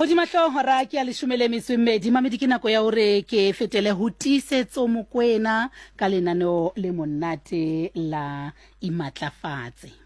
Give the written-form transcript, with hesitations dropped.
Hodima hora ke a leshomele meswemmedi mamedi ke nako ya hore ke fetele ho tisetso Mokoena ka lenaneo le monate la imatlafatse.